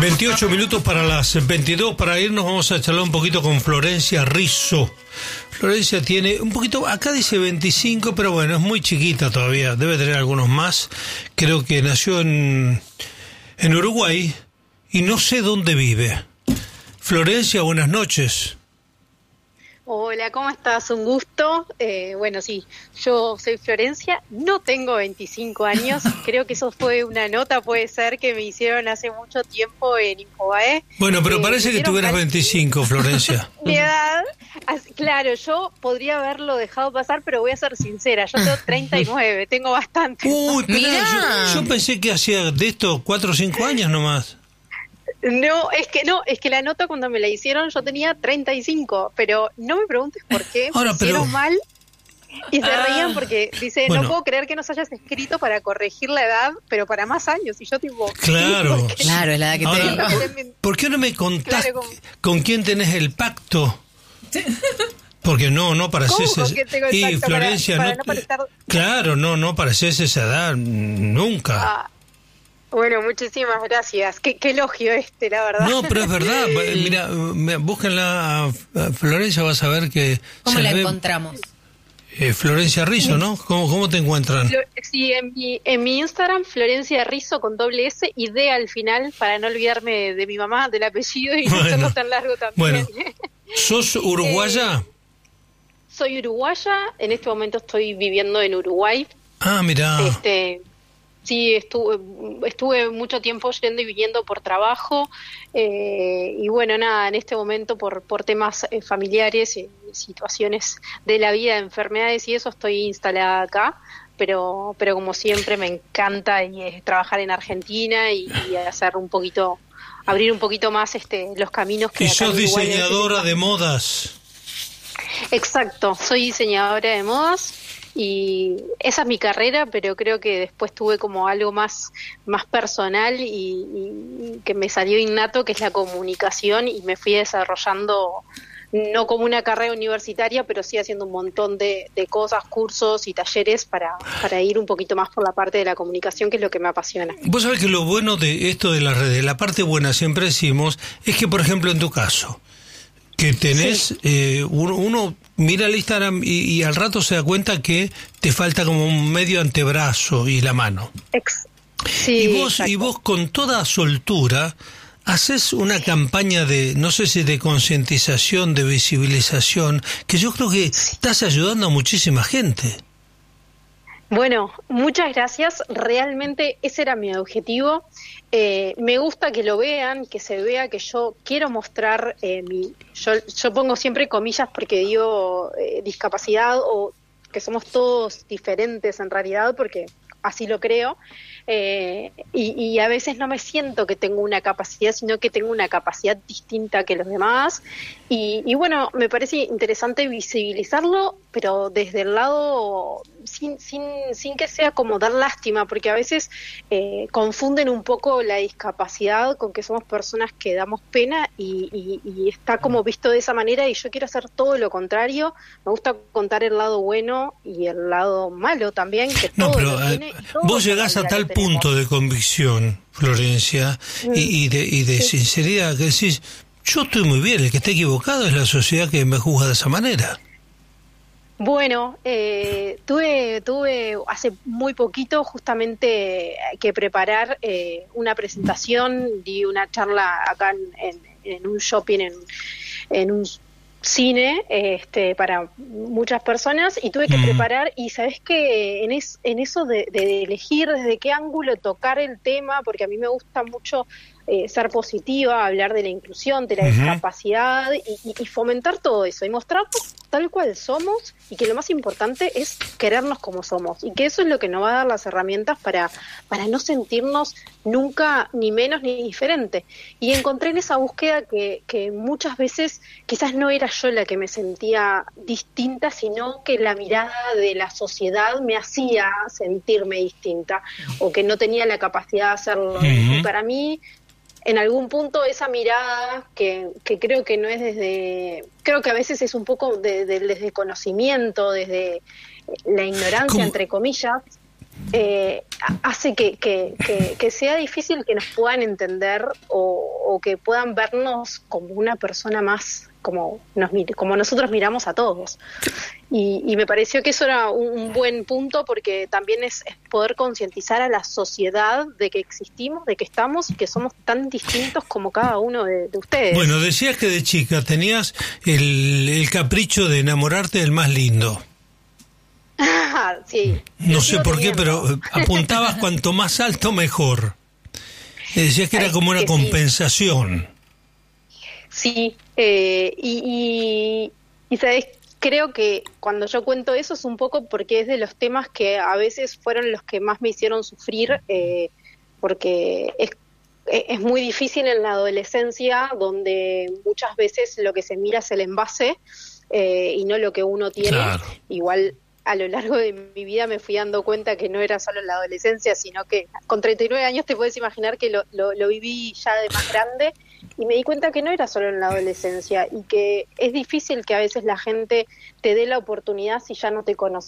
28 minutos para las 22. Para irnos vamos a charlar un poquito con Florencia Rizzo. Florencia tiene un poquito, acá dice 25, pero bueno, es muy chiquita todavía, debe tener algunos más. Creo que nació en Uruguay y no sé dónde vive. Florencia, buenas noches. Hola, ¿cómo estás? Un gusto. Bueno, sí, yo soy Florencia, no tengo 25 años, creo que eso fue una nota, puede ser, que me hicieron hace mucho tiempo en Infobae. Bueno, pero parece que tuvieras 25, Florencia. Mi edad, claro, yo podría haberlo dejado pasar, pero voy a ser sincera, yo tengo 39, tengo bastante. Uy, pero yo pensé que hacía de esto 4 o 5 años nomás. No, es que la nota cuando me la hicieron yo tenía 35, pero no me preguntes por qué, Ahora, me hicieron mal y se reían porque dice, bueno, no puedo creer que nos hayas escrito para corregir la edad, pero para más años, y yo tipo... Claro, claro, es la edad que ahora, tengo. ¿Por qué no me contás con quién tenés el pacto? Porque no pareces... Y Florencia, para no parecer... Claro, no pareces esa edad, nunca. Bueno, muchísimas gracias. Qué elogio la verdad. No, pero es verdad. Mira, búsquenla a Florencia, vas a ver que... ¿Cómo la encontramos? Florencia Rizzo, ¿no? ¿Cómo te encuentran? Sí, en mi Instagram, Florencia Rizzo con doble S y D al final, para no olvidarme de mi mamá, del apellido y no hacerlo tan largo también. Bueno, ¿sos uruguaya? Soy uruguaya, en este momento estoy viviendo en Uruguay. Ah, mirá. Sí, estuve mucho tiempo yendo y viniendo por trabajo y bueno, nada, en este momento por temas familiares, situaciones de la vida, enfermedades y eso, estoy instalada acá, pero como siempre me encanta trabajar en Argentina y hacer un poquito, abrir un poquito más los caminos que... Y sos diseñadora de modas. Exacto, soy diseñadora de modas. Y esa es mi carrera, pero creo que después tuve como algo más personal y que me salió innato, que es la comunicación, y me fui desarrollando no como una carrera universitaria, pero sí haciendo un montón de cosas, cursos y talleres para ir un poquito más por la parte de la comunicación, que es lo que me apasiona. Vos sabés que lo bueno de esto de las redes, la parte buena siempre decimos, es que por ejemplo en tu caso, que tenés, uno mira el Instagram y al rato se da cuenta que te falta como un medio antebrazo y la mano. Sí, y vos con toda soltura haces una campaña de, no sé si de concientización, de visibilización, que yo creo que estás ayudando a muchísima gente. Bueno, muchas gracias. Realmente ese era mi objetivo. Me gusta que lo vean, que se vea que yo quiero mostrar yo pongo siempre comillas porque digo discapacidad, o que somos todos diferentes en realidad, porque así lo creo. Y a veces no me siento que tengo una capacidad, sino que tengo una capacidad distinta que los demás. Y bueno, me parece interesante visibilizarlo, pero desde el lado sin que sea como dar lástima, porque a veces confunden un poco la discapacidad con que somos personas que damos pena y está como visto de esa manera, y yo quiero hacer todo lo contrario. Me gusta contar el lado bueno y el lado malo también, que todo pero lo tiene, vos llegás a tal punto de convicción, Florencia, y de sinceridad, que decís, yo estoy muy bien, el que está equivocado es la sociedad que me juzga de esa manera. Bueno, tuve hace muy poquito justamente que preparar una presentación, di una charla acá en un shopping, en un cine para muchas personas, y tuve que preparar, y sabes que en eso de elegir desde qué ángulo tocar el tema, porque a mí me gusta mucho ser positiva, hablar de la inclusión, de la discapacidad y fomentar todo eso y mostrarnos tal cual somos, y que lo más importante es querernos como somos, y que eso es lo que nos va a dar las herramientas para no sentirnos nunca ni menos ni diferente. Y encontré en esa búsqueda que muchas veces quizás no era yo la que me sentía distinta, sino que la mirada de la sociedad me hacía sentirme distinta, o que no tenía la capacidad de hacerlo. Y para mí, en algún punto, esa mirada que creo que no es creo que a veces es un poco del desconocimiento, desde la ignorancia, entre comillas. hace que sea difícil que nos puedan entender o que puedan vernos como una persona más, como nosotros miramos a todos. Y me pareció que eso era un buen punto, porque también es poder concientizar a la sociedad de que existimos, de que estamos y que somos tan distintos como cada uno de ustedes. Bueno, decías que de chica tenías el capricho de enamorarte del más lindo. Sí. No sé por qué, pero apuntabas cuanto más alto mejor. Decías que era como una compensación. Sí, y ¿sabes? Creo que cuando yo cuento eso es un poco porque es de los temas que a veces fueron los que más me hicieron sufrir, porque es muy difícil en la adolescencia, donde muchas veces lo que se mira es el envase y no lo que uno tiene. Claro. Igual a lo largo de mi vida me fui dando cuenta que no era solo en la adolescencia, sino que con 39 años te puedes imaginar que lo viví ya de más grande, y me di cuenta que no era solo en la adolescencia y que es difícil que a veces la gente te dé la oportunidad si ya no te conoce.